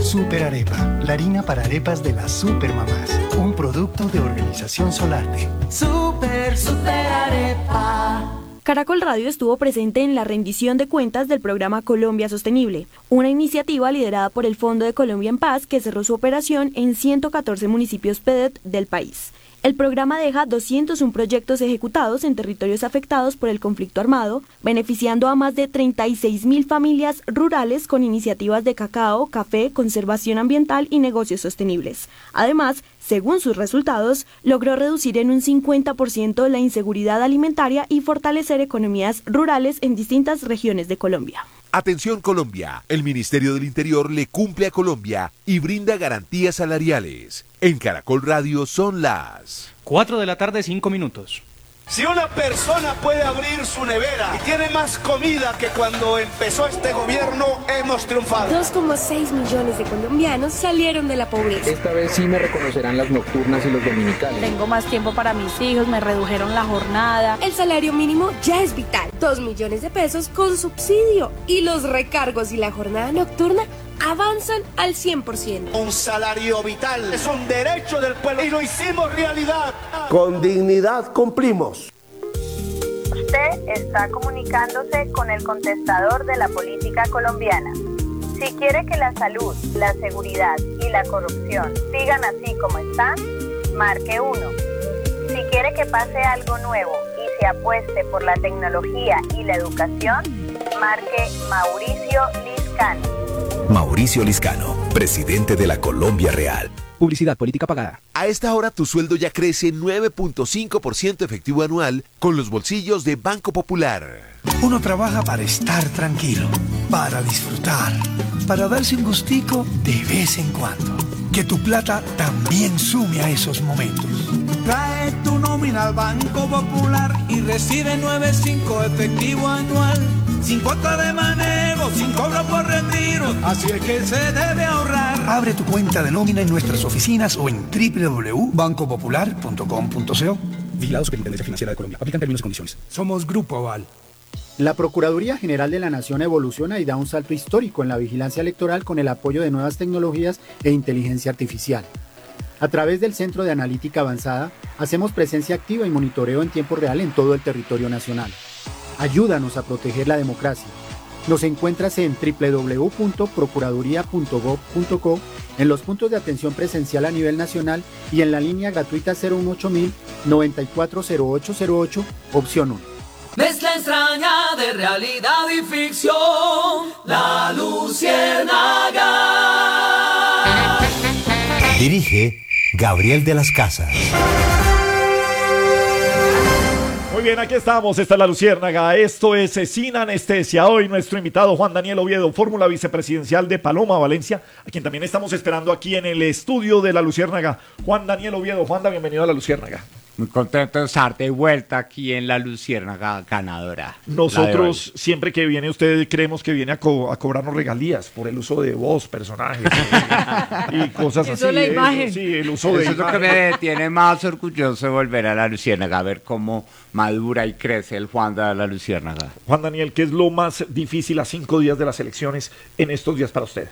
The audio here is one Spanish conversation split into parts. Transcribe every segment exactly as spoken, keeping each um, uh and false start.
Super Arepa, la harina para arepas de las supermamás. Un producto de Organización Solarte. Super, super arepa. Caracol Radio estuvo presente en la rendición de cuentas del programa Colombia Sostenible, una iniciativa liderada por el Fondo de Colombia en Paz que cerró su operación en ciento catorce municipios P E D E T del país. El programa deja doscientos uno proyectos ejecutados en territorios afectados por el conflicto armado, beneficiando a más de treinta y seis mil familias rurales con iniciativas de cacao, café, conservación ambiental y negocios sostenibles. Además, según sus resultados, logró reducir en un cincuenta por ciento la inseguridad alimentaria y fortalecer economías rurales en distintas regiones de Colombia. Atención Colombia, el Ministerio del Interior le cumple a Colombia y brinda garantías salariales. En Caracol Radio son las cuatro de la tarde, cinco minutos. Si una persona puede abrir su nevera y tiene más comida que cuando empezó este gobierno, hemos triunfado. dos coma seis millones de colombianos salieron de la pobreza. Esta vez sí me reconocerán las nocturnas y los dominicales. Tengo más tiempo para mis hijos, me redujeron la jornada. El salario mínimo ya es vital. dos millones de pesos con subsidio. Y los recargos y la jornada nocturna avanzan al cien por ciento. Un salario vital es un derecho del pueblo y lo hicimos realidad. Con dignidad cumplimos. Usted está comunicándose con el contestador de la política colombiana. Si quiere que la salud, la seguridad y la corrupción sigan así como están, marque uno. Si quiere que pase algo nuevo y se apueste por la tecnología y la educación, marque Mauricio Liscano. Mauricio Liscano, presidente de la Colombia Real. Publicidad política pagada. A esta hora tu sueldo ya crece nueve punto cinco por ciento efectivo anual con los bolsillos de Banco Popular. Uno trabaja para estar tranquilo, para disfrutar, para darse un gustico de vez en cuando. Que tu plata también sume a esos momentos. Trae tu nómina al Banco Popular y recibe nueve punto cinco efectivo anual. Sin cuota de manejo, sin cobro por retiro, así es que se debe ahorrar. Abre tu cuenta de nómina en nuestras oficinas o en doble u doble u doble u punto banco popular punto com punto co. Vigilado Superintendencia Financiera de Colombia. Aplican términos y condiciones. Somos Grupo Aval. La Procuraduría General de la Nación evoluciona y da un salto histórico en la vigilancia electoral con el apoyo de nuevas tecnologías e inteligencia artificial. A través del Centro de Analítica Avanzada, hacemos presencia activa y monitoreo en tiempo real en todo el territorio nacional. Ayúdanos a proteger la democracia. Nos encuentras en doble u doble u doble u punto procuraduría punto gob punto co, en los puntos de atención presencial a nivel nacional y en la línea gratuita cero uno ocho mil noventa y cuatro cero ocho cero ocho, opción uno. Mezcla extraña de realidad y ficción, La Luciérnaga. Dirige Gabriel de las Casas. Muy bien, aquí estamos, esta es La Luciérnaga, esto es Sin Anestesia. Hoy nuestro invitado Juan Daniel Oviedo, fórmula vicepresidencial de Paloma Valencia, a quien también estamos esperando aquí en el estudio de La Luciérnaga. Juan Daniel Oviedo, Juanda, bienvenido a La Luciérnaga. Muy contento de estar de vuelta aquí en La Luciérnaga ganadora. Nosotros, siempre que viene usted, creemos que viene a, co- a cobrarnos regalías por el uso de voz, personajes y, y cosas Eso así. la imagen. Sí, el uso de Eso es lo que imagen. me tiene más orgulloso de volver a La Luciérnaga, a ver cómo madura y crece el Juan de La Luciérnaga. Juan Daniel, ¿qué es lo más difícil a cinco días de las elecciones en estos días para usted?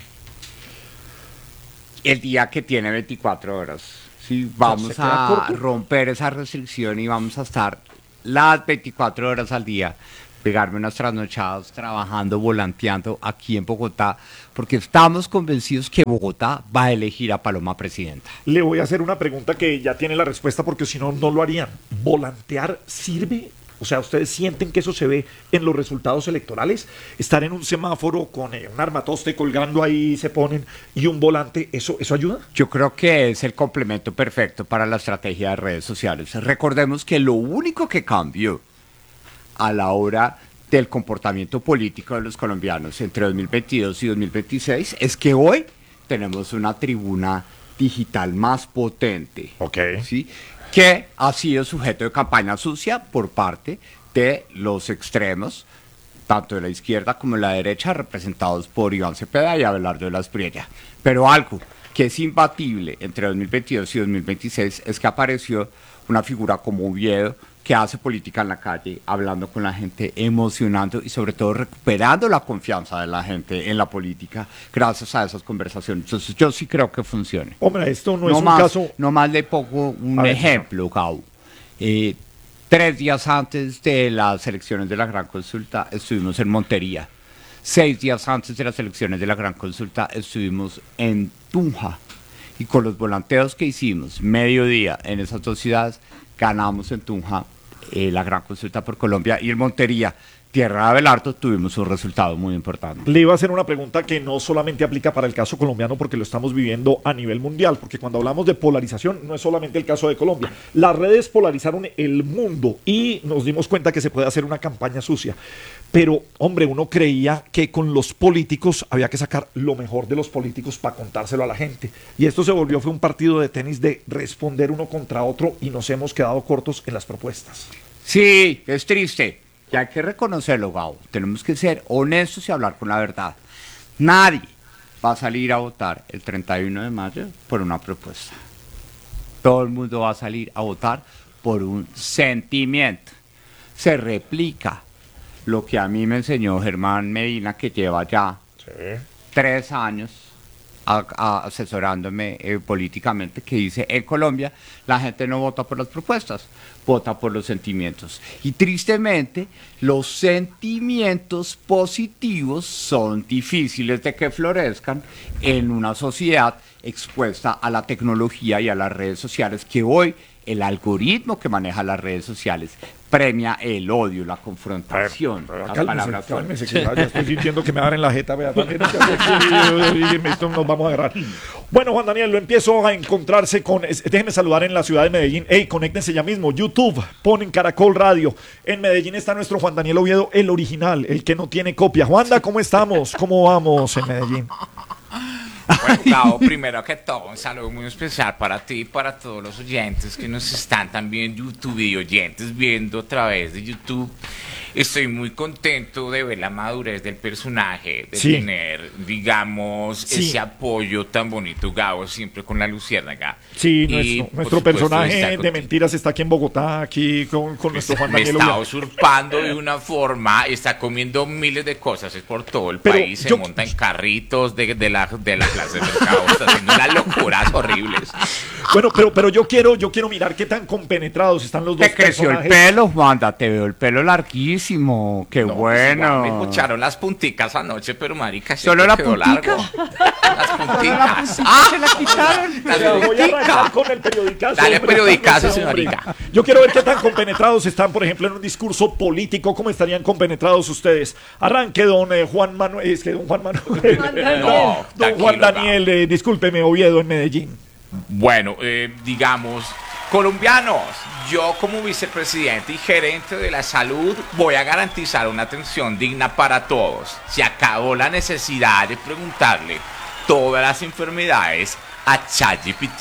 El día que tiene veinticuatro horas. Sí, vamos a romper esa restricción y vamos a estar las veinticuatro horas al día, pegarme unas trasnochadas trabajando, volanteando aquí en Bogotá, porque estamos convencidos que Bogotá va a elegir a Paloma presidenta. Le voy a hacer una pregunta que ya tiene la respuesta porque si no, no lo harían. ¿Volantear sirve? O sea, ¿ustedes sienten que eso se ve en los resultados electorales? Estar en un semáforo con eh, un armatoste colgando ahí, se ponen, y un volante, ¿eso, ¿eso ayuda? Yo creo que es el complemento perfecto para la estrategia de redes sociales. Recordemos que lo único que cambió a la hora del comportamiento político de los colombianos entre dos mil veintidós y dos mil veintiséis es que hoy tenemos una tribuna digital más potente. Ok. ¿Sí? Que ha sido sujeto de campaña sucia por parte de los extremos, tanto de la izquierda como de la derecha, representados por Iván Cepeda y Abelardo de la Espriella. Pero algo que es imbatible entre dos mil veintidós y dos mil veintiséis es que apareció una figura como Oviedo, que hace política en la calle, hablando con la gente, emocionando y sobre todo recuperando la confianza de la gente en la política gracias a esas conversaciones. Entonces yo sí creo que funciona. Hombre, esto no, no es un más, caso... No más le pongo un ver, ejemplo, Gabo. Eh, tres días antes de las elecciones de la Gran Consulta estuvimos en Montería. Seis días antes de las elecciones de la Gran Consulta estuvimos en Tunja. Y con los volanteos que hicimos, mediodía en esas dos ciudades, ganamos en Tunja eh, la Gran Consulta por Colombia, y en Montería, tierra de Abelardo, tuvimos un resultado muy importante. Le iba a hacer una pregunta que no solamente aplica para el caso colombiano, porque lo estamos viviendo a nivel mundial, porque cuando hablamos de polarización no es solamente el caso de Colombia. Las redes polarizaron el mundo y nos dimos cuenta que se puede hacer una campaña sucia. Pero, hombre, uno creía que con los políticos había que sacar lo mejor de los políticos para contárselo a la gente. Y esto se volvió, fue un partido de tenis de responder uno contra otro, y nos hemos quedado cortos en las propuestas. Sí, es triste. Y hay que reconocerlo, Gabo. Tenemos que ser honestos y hablar con la verdad. Nadie va a salir a votar el treinta y uno de mayo por una propuesta. Todo el mundo va a salir a votar por un sentimiento. Se replica lo que a mí me enseñó Germán Medina, que lleva ya sí. tres años a, a asesorándome eh, políticamente, que dice: en Colombia la gente no vota por las propuestas, vota por los sentimientos. Y tristemente, los sentimientos positivos son difíciles de que florezcan en una sociedad expuesta a la tecnología y a las redes sociales, que hoy el algoritmo que maneja las redes sociales premia el odio, la confrontación. Pero, pero, cálmese, cálmese, que ya, ya estoy sintiendo que me abren la jeta, vea, también, esto nos vamos a agarrar. Bueno, Juan Daniel, lo empiezo a encontrarse con, déjeme saludar en la ciudad de Medellín. Ey, conéctense ya mismo, YouTube, ponen Caracol Radio. En Medellín está nuestro Juan Daniel Oviedo, el original, el que no tiene copia. Juanda, ¿cómo estamos? ¿Cómo vamos en Medellín? Bueno, Gabo, primero que todo, un saludo muy especial para ti y para todos los oyentes que nos están también en YouTube y oyentes viendo a través de YouTube. Estoy muy contento de ver la madurez del personaje, de sí. tener, digamos, sí. ese apoyo tan bonito, Gabo, siempre con la luciérnaga. Sí, y, nuestro, nuestro supuesto, personaje de mentiras está aquí en Bogotá, aquí con, con nuestro Juan Daniel. Me está usurpando de una forma, está comiendo miles de cosas por todo el Pero país, yo, se monta en carritos de, de, la, de la clase de mercado, está haciendo unas locuras horribles. Bueno, pero, pero yo quiero yo quiero mirar qué tan compenetrados están los dos personajes. Te creció el pelo, Wanda, te veo el pelo larguísimo. Qué no, bueno. Pues, me escucharon las punticas anoche, pero marica, ¿solo la quedó puntica? Largo. Las punticas. ¡Ah! Se la quitaron. Las voy a arrancar con el periodicazo. Dale periodicazo, señorita. Yo quiero ver qué tan compenetrados están, por ejemplo, en un discurso político. ¿Cómo estarían compenetrados ustedes? Arranque, don eh, Juan Manuel. Es que don Juan Manuel. No, don Juan Daniel, eh, discúlpeme, Oviedo, en Medellín. Bueno, eh, digamos, colombianos, yo como vicepresidente y gerente de la salud voy a garantizar una atención digna para todos. Se acabó la necesidad de preguntarle todas las enfermedades a ChatGPT.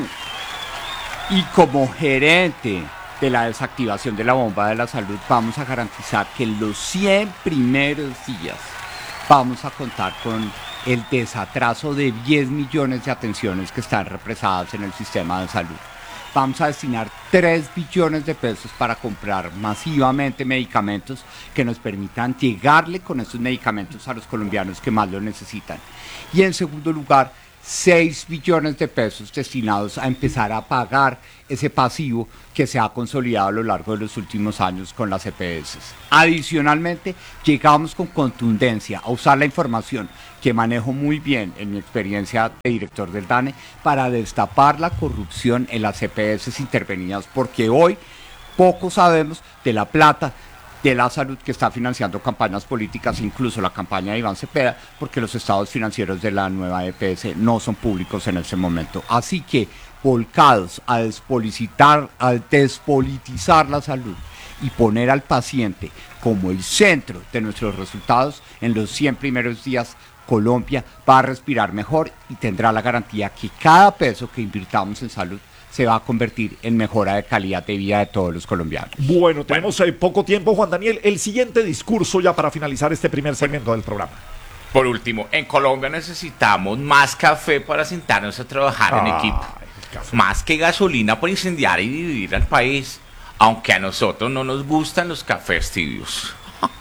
Y como gerente de la desactivación de la bomba de la salud, vamos a garantizar que en los cien primeros días vamos a contar con el desatraso de diez millones de atenciones que están represadas en el sistema de salud. Vamos a destinar tres billones de pesos para comprar masivamente medicamentos que nos permitan llegarle con esos medicamentos a los colombianos que más lo necesitan. Y en segundo lugar, seis billones de pesos destinados a empezar a pagar ese pasivo que se ha consolidado a lo largo de los últimos años con las E P S. Adicionalmente, llegamos con contundencia a usar la información que manejo muy bien en mi experiencia de director del DANE para destapar la corrupción en las E P S intervenidas, porque hoy poco sabemos de la plata de la salud que está financiando campañas políticas, incluso la campaña de Iván Cepeda, porque los estados financieros de la nueva E P S no son públicos en ese momento. Así que, volcados a despolitizar, a despolitizar la salud y poner al paciente como el centro de nuestros resultados, en los cien primeros días Colombia va a respirar mejor y tendrá la garantía que cada peso que invirtamos en salud se va a convertir en mejora de calidad de vida de todos los colombianos. Bueno, tenemos eh, poco tiempo, Juan Daniel. El siguiente discurso ya para finalizar este primer segmento del programa. Por último, en Colombia necesitamos más café para sentarnos a trabajar ah, en equipo. Más que gasolina para incendiar y dividir al país. aunque a nosotros no nos gustan los cafés tibios.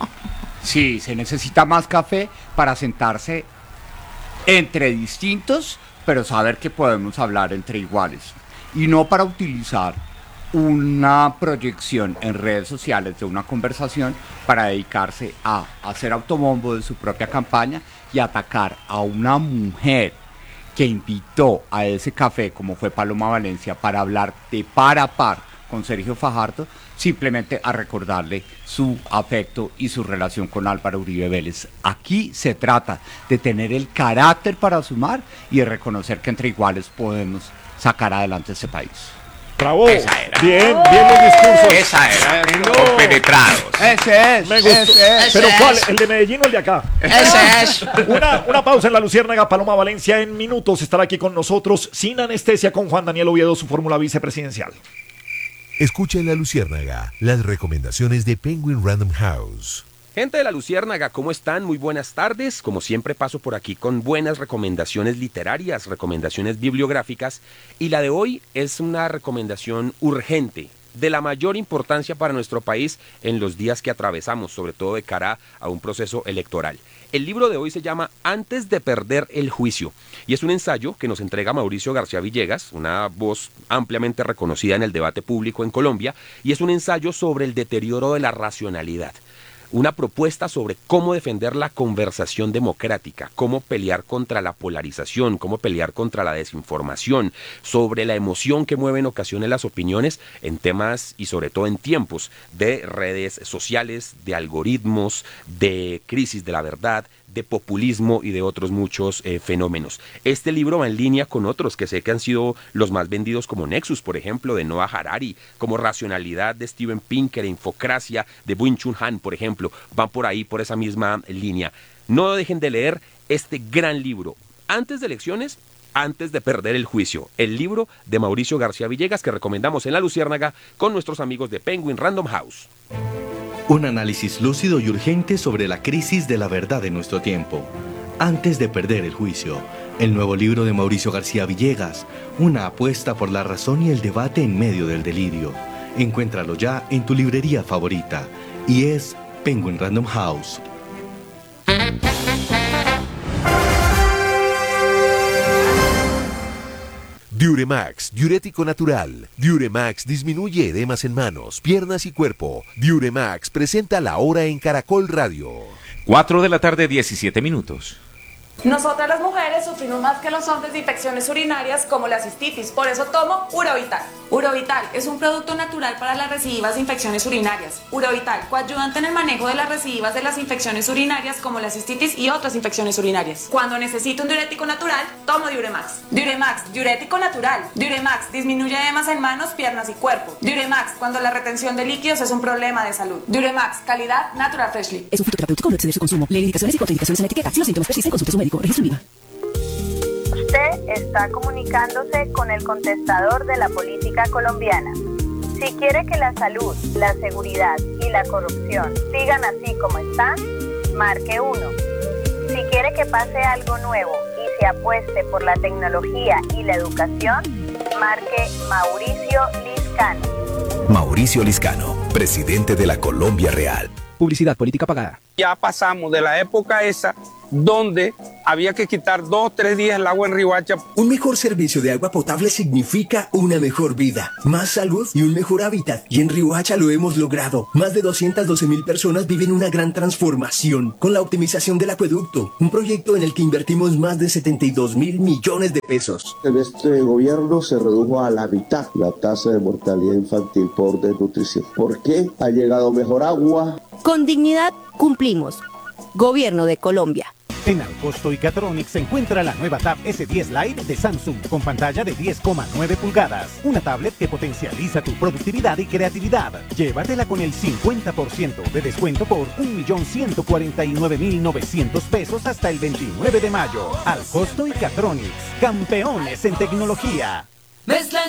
Sí, se necesita más café para sentarse entre distintos, pero saber que podemos hablar entre iguales. Y no para utilizar una proyección en redes sociales de una conversación para dedicarse a hacer autobombo de su propia campaña y atacar a una mujer que invitó a ese café, como fue Paloma Valencia, para hablar de par a par con Sergio Fajardo, simplemente a recordarle su afecto y su relación con Álvaro Uribe Vélez. Aquí se trata de tener el carácter para sumar y de reconocer que entre iguales podemos sacar adelante este país. Bravo. Esa era. Bien, bien los discursos. Esa era. No. Penetrados. Ese es. Me gustó. Ese es. Pero Ese ¿cuál? es. ¿El de Medellín o el de acá? Ese es. Una, una pausa en la Luciérnaga. Paloma Valencia en minutos estará aquí con nosotros sin anestesia con Juan Daniel Oviedo, su fórmula vicepresidencial. Escucha en La Luciérnaga las recomendaciones de Penguin Random House. Gente de La Luciérnaga, ¿cómo están? Muy buenas tardes. Como siempre paso por aquí con buenas recomendaciones literarias, recomendaciones bibliográficas. Y la de hoy es una recomendación urgente, de la mayor importancia para nuestro país en los días que atravesamos, sobre todo de cara a un proceso electoral. El libro de hoy se llama Antes de perder el juicio y es un ensayo que nos entrega Mauricio García Villegas, una voz ampliamente reconocida en el debate público en Colombia, y es un ensayo sobre el deterioro de la racionalidad. Una propuesta sobre cómo defender la conversación democrática, cómo pelear contra la polarización, cómo pelear contra la desinformación, sobre la emoción que mueve en ocasiones las opiniones en temas y sobre todo en tiempos de redes sociales, de algoritmos, de crisis de la verdad, de populismo y de otros muchos eh, fenómenos. Este libro va en línea con otros que sé que han sido los más vendidos, como Nexus, por ejemplo, de Noah Harari, como Racionalidad de Steven Pinker, Infocracia de Byung-Chul Han, por ejemplo, van por ahí, por esa misma línea. No dejen de leer este gran libro. Antes de elecciones, antes de perder el juicio, el libro de Mauricio García Villegas que recomendamos en La Luciérnaga con nuestros amigos de Penguin Random House. Un análisis lúcido y urgente sobre la crisis de la verdad de nuestro tiempo. Antes de perder el juicio, el nuevo libro de Mauricio García Villegas, una apuesta por la razón y el debate en medio del delirio. Encuéntralo ya en tu librería favorita y es Penguin Random House. Diuremax, diurético natural. Diuremax disminuye edemas en manos, piernas y cuerpo. Diuremax presenta La Hora en Caracol Radio. cuatro de la tarde, diecisiete minutos. Nosotras las mujeres sufrimos más que los hombres de infecciones urinarias como la cistitis, por eso tomo Urovital. Urovital es un producto natural para las recidivas de infecciones urinarias. Urovital, coayudante en el manejo de las recidivas de las infecciones urinarias como la cistitis y otras infecciones urinarias. Cuando necesito un diurético natural, tomo Diuremax. Diuremax, diurético natural. Diuremax disminuye edemas en manos, piernas y cuerpo. Diuremax, cuando la retención de líquidos es un problema de salud. Diuremax, calidad Natural Freshly. Es un fitoterapéutico, no exceder su consumo. Lee indicaciones y contraindicaciones en la etiqueta. Si los síntomas persisten, consulte a su médico. Registro IVA. Usted está comunicándose con el contestador de la política colombiana. Si quiere que la salud, la seguridad y la corrupción sigan así como están, marque uno. Si quiere que pase algo nuevo y se apueste por la tecnología y la educación, marque Mauricio Liscano. Mauricio Liscano, presidente de la Colombia Real. Publicidad política pagada. Ya pasamos de la época esa donde había que quitar dos o tres días el agua en Riohacha. Un mejor servicio de agua potable significa una mejor vida, más salud y un mejor hábitat. Y en Riohacha lo hemos logrado. Más de doscientas doce mil personas viven una gran transformación con la optimización del acueducto. Un proyecto en el que invertimos más de setenta y dos mil millones de pesos. En este gobierno se redujo a la mitad la tasa de mortalidad infantil por desnutrición. ¿Por qué? Ha llegado mejor agua. Con dignidad cumplimos. Gobierno de Colombia. En Alcosto y Catronics se encuentra la nueva Tab ese diez Lite de Samsung con pantalla de diez coma nueve pulgadas. Una tablet que potencializa tu productividad y creatividad. Llévatela con el cincuenta por ciento de descuento por un millón ciento cuarenta y nueve mil novecientos pesos hasta el veintinueve de mayo. Alcosto y Catronics, campeones en tecnología. Mezcla